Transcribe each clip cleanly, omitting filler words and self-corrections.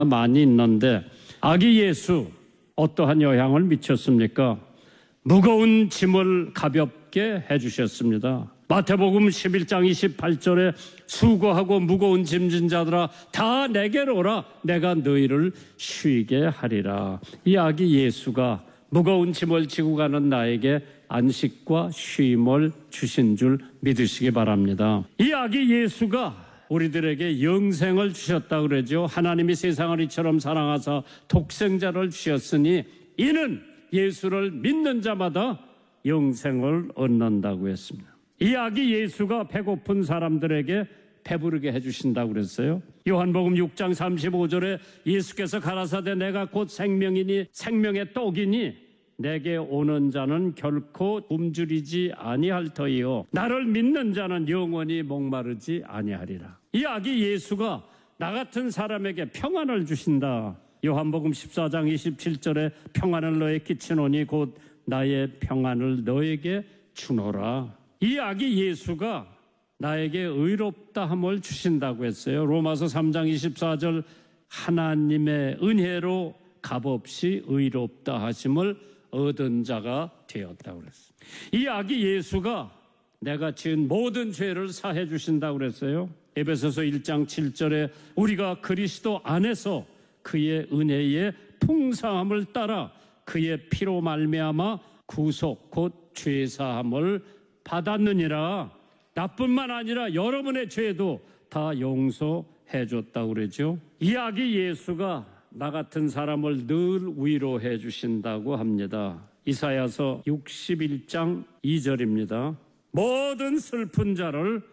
많이 있는데 아기 예수 어떠한 영향을 미쳤습니까? 무거운 짐을 가볍게 해주셨습니다. 마태복음 11장 28절에 수고하고 무거운 짐진 자들아 다 내게로 오라 내가 너희를 쉬게 하리라. 이 아기 예수가 무거운 짐을 지고 가는 나에게 안식과 쉼을 주신 줄 믿으시기 바랍니다. 이 아기 예수가 우리들에게 영생을 주셨다고 그러죠. 하나님이 세상을 이처럼 사랑하사 독생자를 주셨으니 이는 예수를 믿는 자마다 영생을 얻는다고 했습니다. 이 아기 예수가 배고픈 사람들에게 배부르게 해주신다고 그랬어요. 요한복음 6장 35절에 예수께서 가라사대 내가 곧 생명이니 생명의 떡이니 내게 오는 자는 결코 굶주리지 아니할 터이요 나를 믿는 자는 영원히 목마르지 아니하리라. 이 아기 예수가 나 같은 사람에게 평안을 주신다. 요한복음 14장 27절에 평안을 너에 끼치노니 곧 나의 평안을 너에게 주노라. 이 아기 예수가 나에게 의롭다함을 주신다고 했어요. 로마서 3장 24절 하나님의 은혜로 값없이 의롭다 하심을 얻은 자가 되었다고 그랬어요. 이 아기 예수가 내가 지은 모든 죄를 사해 주신다고 그랬어요. 에베소서 1장 7절에 우리가 그리스도 안에서 그의 은혜의 풍성함을 따라 그의 피로 말미암아 구속 곧 죄사함을 받았느니라. 나뿐만 아니라 여러분의 죄도 다 용서해 줬다고 그러죠. 이 아기 예수가 나 같은 사람을 늘 위로해 주신다고 합니다. 이사야서 61장 2절입니다. 모든 슬픈 자를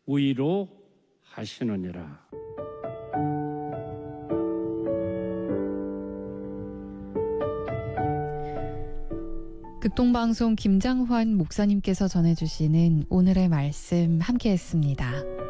위로하시느니라. 극동방송 김장환 목사님께서 전해주시는 오늘의 말씀 함께했습니다.